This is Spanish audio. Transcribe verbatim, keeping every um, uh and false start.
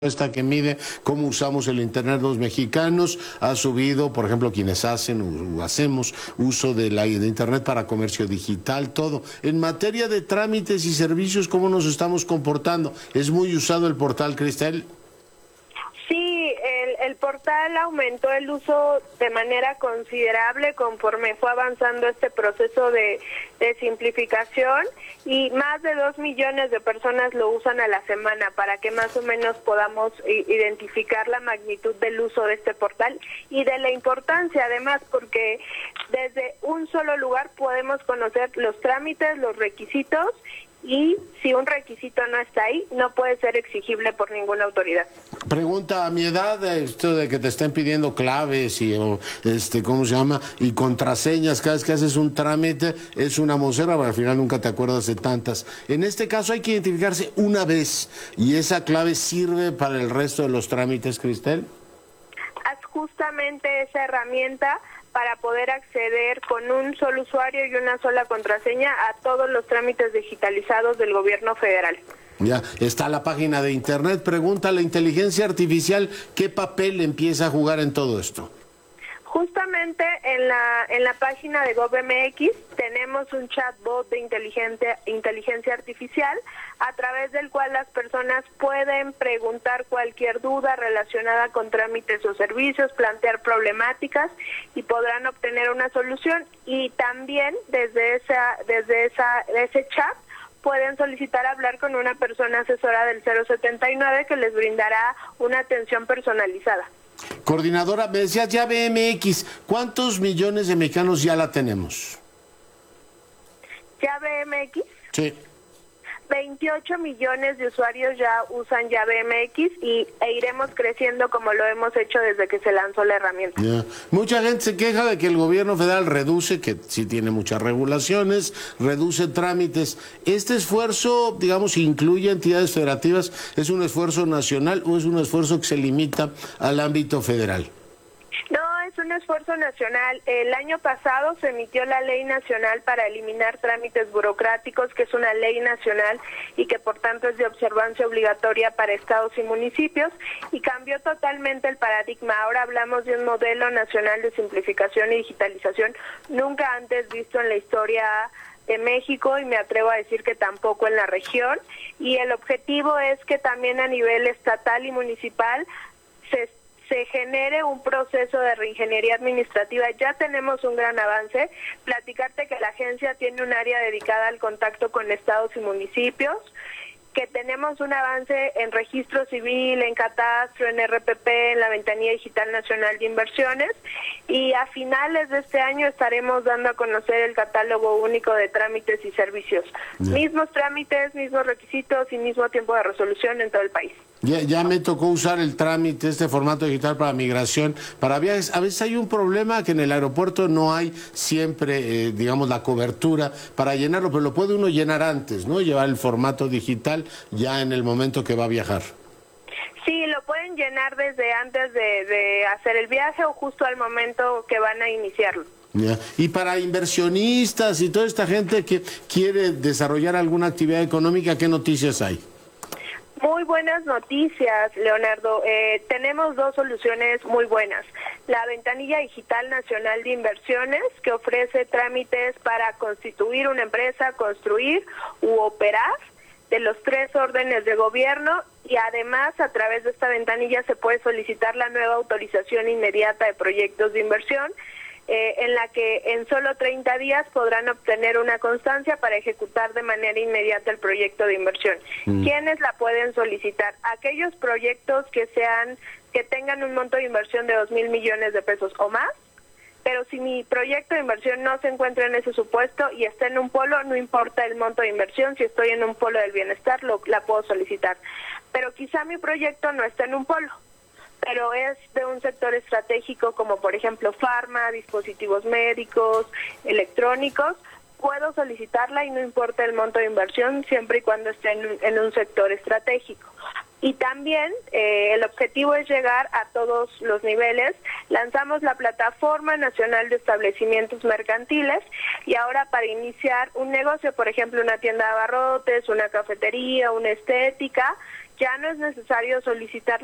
Esta que mide cómo usamos el Internet los mexicanos ha subido, por ejemplo, quienes hacen o hacemos uso de la de Internet para comercio digital, todo. En materia de trámites y servicios, ¿cómo nos estamos comportando? ¿Es muy usado el portal, Cristel? Sí, el, el portal aumentó el uso de manera considerable conforme fue avanzando este proceso de, de simplificación, y más de dos millones de personas lo usan a la semana, para que más o menos podamos identificar la magnitud del uso de este portal y de la importancia, además, porque desde un solo lugar podemos conocer los trámites, los requisitos, y si un requisito no está ahí, no puede ser exigible por ninguna autoridad. Pregunta, a mi edad, esto de que te estén pidiendo claves y, este, ¿cómo se llama? Y contraseñas, cada vez que haces un trámite, es una mosera, pero al final nunca te acuerdas de tantas. En este caso hay que identificarse una vez, y esa clave sirve para el resto de los trámites, Cristel. Haz justamente esa herramienta para poder acceder con un solo usuario y una sola contraseña a todos los trámites digitalizados del gobierno federal. Ya, está la página de internet. Pregunta, ¿la inteligencia artificial qué papel empieza a jugar en todo esto? Justamente en la en la página de GovMX tenemos un chatbot de inteligencia, inteligencia artificial, a través del cual las personas pueden preguntar cualquier duda relacionada con trámites o servicios, plantear problemáticas y podrán obtener una solución. Y también desde esa desde esa ese chat pueden solicitar hablar con una persona asesora del cero setenta y nueve que les brindará una atención personalizada. Coordinadora, me decías ya B M X, ¿cuántos millones de mexicanos ya la tenemos? ¿Ya B M X? Sí. veintiocho millones de usuarios ya usan ya B M X y, e iremos creciendo como lo hemos hecho desde que se lanzó la herramienta. Yeah. Mucha gente se queja de que el gobierno federal reduce, que sí tiene muchas regulaciones, reduce trámites. ¿Este esfuerzo, digamos, incluye entidades federativas? ¿Es un esfuerzo nacional o es un esfuerzo que se limita al ámbito federal? No, es un esfuerzo nacional. El año pasado se emitió la Ley Nacional para eliminar trámites burocráticos, que es una ley nacional y que por tanto es de observancia obligatoria para estados y municipios, y cambió totalmente el paradigma. Ahora hablamos de un modelo nacional de simplificación y digitalización nunca antes visto en la historia de México, y me atrevo a decir que tampoco en la región, y el objetivo es que también a nivel estatal y municipal se se genere un proceso de reingeniería administrativa. Ya tenemos un gran avance. Platicarte que la agencia tiene un área dedicada al contacto con estados y municipios, que tenemos un avance en registro civil, en catastro, en R P P, en la Ventanilla Digital Nacional de Inversiones, y a finales de este año estaremos dando a conocer el catálogo único de trámites y servicios. Yeah. Mismos trámites, mismos requisitos y mismo tiempo de resolución en todo el país. Ya, ya me tocó usar el trámite, este formato digital para migración, para viajes. A veces hay un problema que en el aeropuerto no hay siempre, eh, digamos, la cobertura para llenarlo, pero lo puede uno llenar antes, ¿no? Llevar el formato digital ya en el momento que va a viajar. Sí, lo pueden llenar desde antes de, de hacer el viaje o justo al momento que van a iniciarlo. Yeah. Y para inversionistas y toda esta gente que quiere desarrollar alguna actividad económica, ¿qué noticias hay? Muy buenas noticias, Leonardo. Eh, tenemos dos soluciones muy buenas. La Ventanilla Digital Nacional de Inversiones, que ofrece trámites para constituir una empresa, construir u operar de los tres órdenes de gobierno, y además a través de esta ventanilla se puede solicitar la nueva autorización inmediata de proyectos de inversión, Eh, en la que en solo treinta días podrán obtener una constancia para ejecutar de manera inmediata el proyecto de inversión. Mm. ¿Quiénes la pueden solicitar? Aquellos proyectos que sean que tengan un monto de inversión de dos mil millones de pesos o más, pero si mi proyecto de inversión no se encuentra en ese supuesto y está en un polo, no importa el monto de inversión, si estoy en un polo del bienestar, lo, la puedo solicitar. Pero quizá mi proyecto no está en un polo, pero es de un sector estratégico como por ejemplo farma, dispositivos médicos, electrónicos, puedo solicitarla y no importa el monto de inversión siempre y cuando esté en, en un sector estratégico. Y también eh, el objetivo es llegar a todos los niveles. Lanzamos la Plataforma Nacional de Establecimientos Mercantiles, y ahora para iniciar un negocio, por ejemplo una tienda de abarrotes, una cafetería, una estética, ya no es necesario solicitar